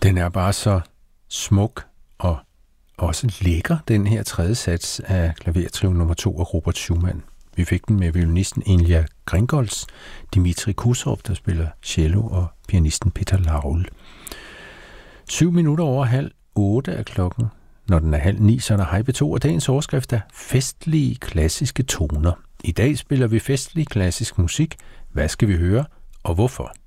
Den er bare så smuk og også lækker, den her tredje sats af klavertrio nummer 2 af Robert Schumann. Vi fik den med violinisten Ilja Gringolz, Dmitri Kusov, der spiller cello, og pianisten Peter Laul. 7:07 er klokken. Når den er 8:30, så er der Hej P2, og dagens overskrift er festlige klassiske toner. I dag spiller vi festlig klassisk musik. Hvad skal vi høre, og hvorfor?